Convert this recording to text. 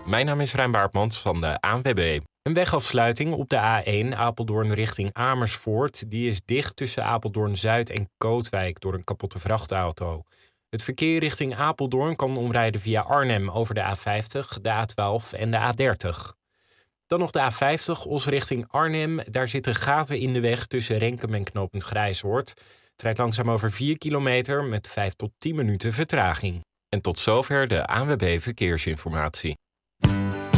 Mijn naam is Rijn Baartmans van de ANWB. Een wegafsluiting op de A1 Apeldoorn richting Amersfoort. Die is dicht tussen Apeldoorn-Zuid en Kootwijk door een kapotte vrachtauto. Het verkeer richting Apeldoorn kan omrijden via Arnhem over de A50, de A12 en de A30. Dan nog de A50, Os richting Arnhem. Daar zitten gaten in de weg tussen Renkum en knooppunt Grijshoort. Het rijdt langzaam over 4 kilometer met 5 tot 10 minuten vertraging. En tot zover de ANWB Verkeersinformatie.